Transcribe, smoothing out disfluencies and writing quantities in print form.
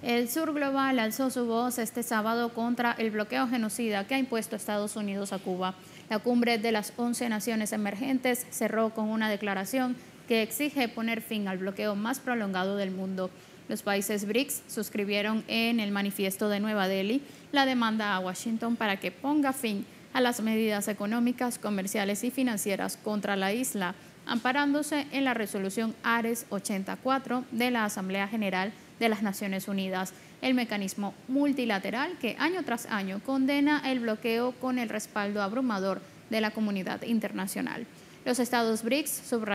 El Sur Global alzó su voz este sábado contra el bloqueo genocida que ha impuesto Estados Unidos a Cuba. La cumbre de las 11 naciones emergentes cerró con una declaración que exige poner fin al bloqueo más prolongado del mundo. Los países BRICS suscribieron en el manifiesto de Nueva Delhi la demanda a Washington para que ponga fin a las medidas económicas, comerciales y financieras contra la isla, amparándose en la resolución Ares 84 de la Asamblea General de las Naciones Unidas, el mecanismo multilateral que año tras año condena el bloqueo con el respaldo abrumador de la comunidad internacional. Los estados BRICS subrayaron